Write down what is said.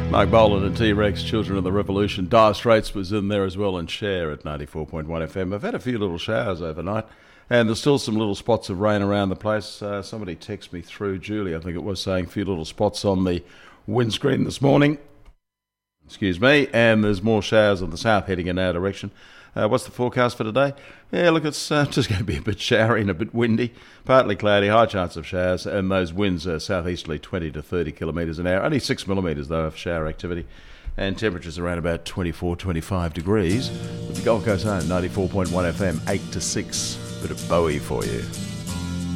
Mark Bolan and T-Rex, Children of the Revolution. Dire Straits was in there as well, and Cher at 94.1 FM. I've had a few little showers overnight, and there's still some little spots of rain around the place. Somebody texted me through, Julie, I think it was, saying a few little spots on the windscreen this morning. Excuse me. And there's more showers on the south heading in our direction. What's the forecast for today? Yeah, look, it's just going to be a bit showery and a bit windy. Partly cloudy, high chance of showers, and those winds are southeasterly 20 to 30 kilometres an hour. Only 6 millimetres, though, of shower activity. And temperatures around about 24, 25 degrees. With the Gold Coast Zone, 94.1 FM, 8 to 6. Bit of Bowie for you.